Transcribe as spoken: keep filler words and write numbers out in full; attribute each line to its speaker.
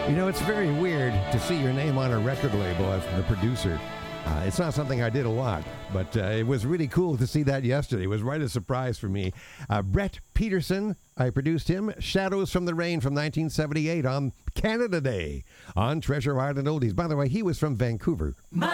Speaker 1: You know, it's very weird to see your name on a record label as the producer. Uh, it's not something I did a lot, but uh, it was really cool to see that yesterday. It was right a surprise for me. Uh, Brett Peterson, I produced him. Shadows from the Rain from nineteen seventy-eight on Canada Day on Treasure Island Oldies. By the way, he was from Vancouver.
Speaker 2: My